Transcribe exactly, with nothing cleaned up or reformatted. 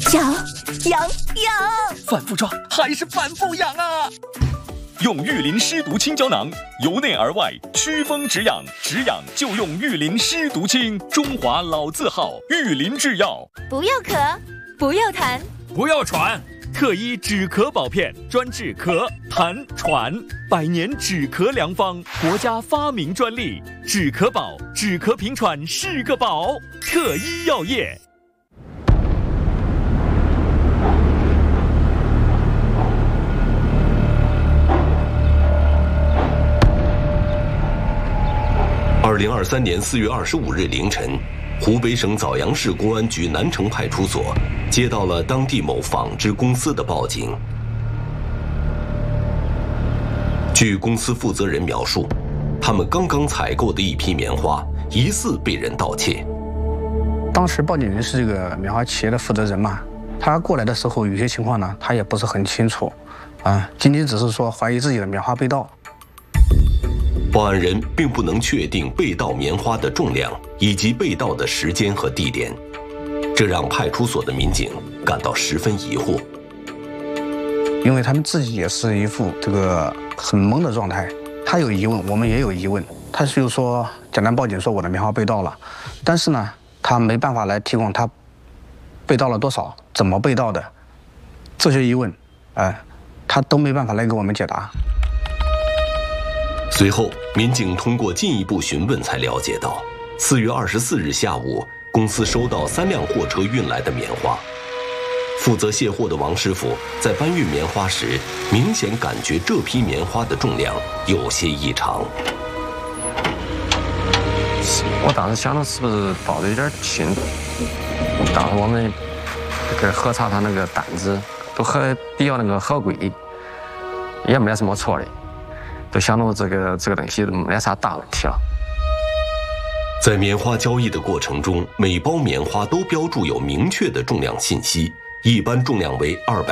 痒痒痒， 反复抓还是反复痒啊！用玉林湿毒清胶囊，由内而外祛风止痒，止痒就用玉林湿毒清，中华老字号玉林制药。 不要咳，不要痰， 不要喘。特医止咳宝片，专治咳、痰、喘，百年止咳良方，国家发明专利。止咳宝，止咳平喘是个宝。特医药业。 二零二三年四月二十五日凌晨，湖北省枣阳市公安局南城派出所接到了当地某纺织公司的报警。据公司负责人描述，他们刚刚采购的一批棉花疑似被人盗窃。 当时报警人是这个棉花企业的负责人嘛，他过来的时候有些情况呢，他也不是很清楚，啊，仅仅只是说怀疑自己的棉花被盗。 报案人并不能确定被盗棉花的重量以及被盗的时间和地点，这让派出所的民警感到十分疑惑。 因为他们自己也是一副这个很懵的状态，他有疑问，我们也有疑问。他就说简单报警说我的棉花被盗了，但是呢，他没办法来提供他被盗了多少、怎么被盗的这些疑问，哎、呃，他都没办法来给我们解答。 随后，民警通过进一步询问才了解到，四月二十四日下午，公司收到三辆货车运来的棉花。负责卸货的王师傅在搬运棉花时，明显感觉这批棉花的重量有些异常。 我当时想的是不是包的有点轻？当时我们这个核查他那个单子都很比较那个合规，也没什么错的。都想到这个这个东西没啥大问题了。 在棉花交易的过程中，每包棉花都标注有明确的重量信息，一般重量为二百